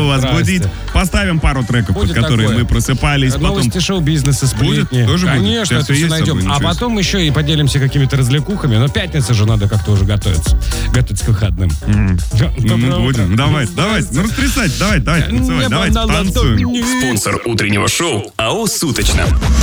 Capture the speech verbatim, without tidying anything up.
вас Здрасте. будить. Поставим пару треков, Будет под которые такое. мы просыпались. Новости Потом... шоу-бизнеса, сплетни. Будет? Тоже будет? Конечно, Сейчас это всё все есть с собой, найдем. А ничего потом еще и поделимся какими-то развлекухами. Но пятница же надо как-то уже готовиться. Готовиться к выходным. Ну, мы будем. Давай, давай. Ну, растрясать. Давай, давай, танцевать. Давайте, танцуем. Спонсор утреннего шоу АО «Суточно».